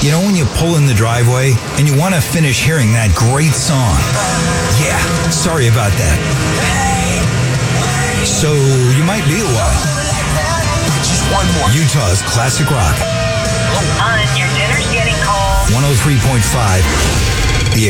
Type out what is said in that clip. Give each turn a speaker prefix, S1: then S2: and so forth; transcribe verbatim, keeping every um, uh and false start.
S1: You know when you pull in the driveway and you want to finish hearing that great song? Yeah, sorry about that. So you might be a while.
S2: Just one more.
S1: Utah's classic rock.
S3: Hun, your dinner's getting cold.
S1: one oh three point five